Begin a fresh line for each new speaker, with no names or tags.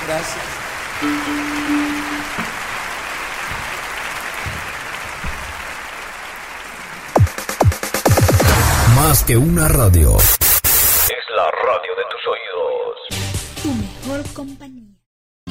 Gracias.
Más que una radio. Es la radio de tus oídos.
Tu mejor compañía.